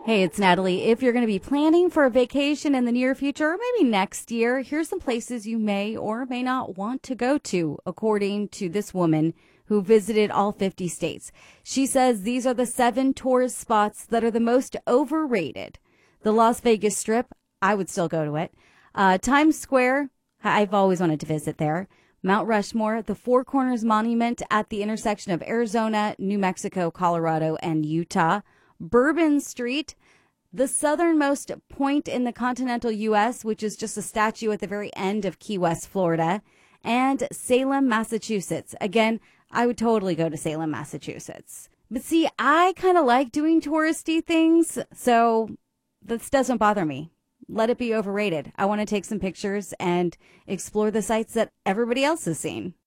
Hey, it's Natalie. If you're going to be planning for a vacation in the near future, or maybe next year, here's some places you may or may not want to go to, according to this woman who visited all 50 states. She says these are the 7 tourist spots that are the most overrated. The Las Vegas Strip, I would still go to it. Times Square, I've always wanted to visit there. Mount Rushmore, the Four Corners Monument at the intersection of Arizona, New Mexico, Colorado, and Utah. Bourbon Street, the southernmost point in the continental U.S., which is just a statue at the very end of Key West, Florida, and Salem, Massachusetts. Again, I would totally go to Salem, Massachusetts. But see, I kind of like doing touristy things, so this doesn't bother me. Let it be overrated. I want to take some pictures and explore the sites that everybody else has seen.